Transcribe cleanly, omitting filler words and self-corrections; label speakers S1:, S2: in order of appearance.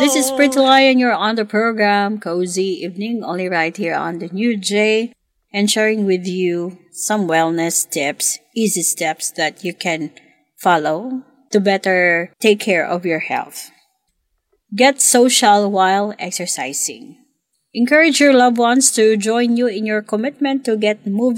S1: This is Pretty Lion. You're on the program Cozy Evening, only right here on the New J, and sharing with you some wellness tips, easy steps that you can follow to better take care of your health. Get social while exercising. Encourage your loved ones to join you in your commitment to get moving